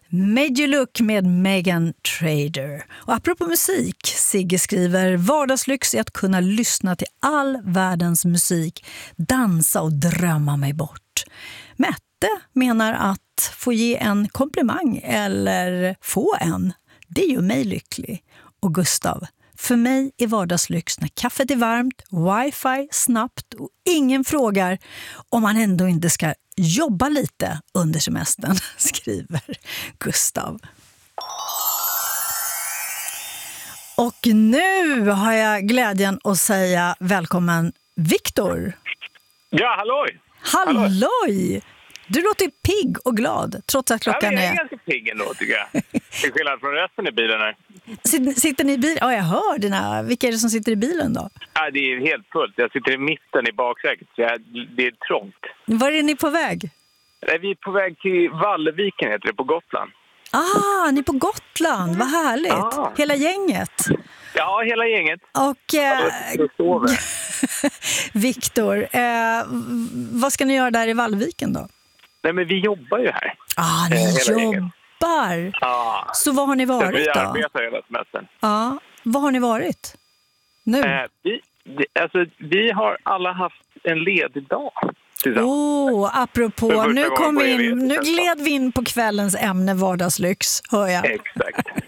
Made You Look med Megan Trainor. Och apropå musik, Sigge skriver: vardagslyx är att kunna lyssna till all världens musik, dansa och drömma mig bort. Mette menar att få ge en komplimang eller få en, det gör mig lycklig. Och Gustav: för mig är vardagslyx när kaffet är varmt, wifi snabbt och ingen frågar om man ändå inte ska jobba lite under semestern, skriver Gustav. Och nu har jag glädjen att säga välkommen Viktor. Ja, halloj! Halloj! Du låter pigg och glad, trots att klockan är... Jag är ganska pigg ändå, tycker jag. Till skillnad från resten i bilen här. Sitter ni i bilen? Ja, jag hör dina. Vilka är det som sitter i bilen då? Ja, det är helt fullt. Jag sitter i mitten i baksätet, så det är trångt. Var är ni på väg? Vi är på väg till Vallviken, heter det, på Gotland. Ah, ni är på Gotland. Vad härligt. Ah. Hela gänget. Ja, hela gänget. Och Viktor, vad ska ni göra där i Vallviken då? Nej, men vi jobbar ju här. Ni jobbar. Så vad har ni varit vi då? Vi arbetar hela semestern. Ja, vad har ni varit nu? Vi har alla haft en ledig dag. Apropå, nu gled vi in på kvällens ämne vardagslyx, hör jag. Exakt.